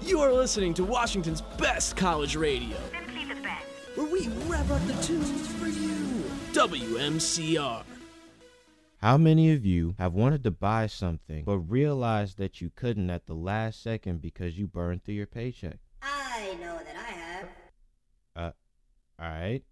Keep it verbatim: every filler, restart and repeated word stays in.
You are listening to Washington's best college radio. Simply the best. Where we rev up the tunes for you. W M C R. How many of you have wanted to buy something but realized that you couldn't at the last second because you burned through your paycheck? I know that I have. Uh, alright.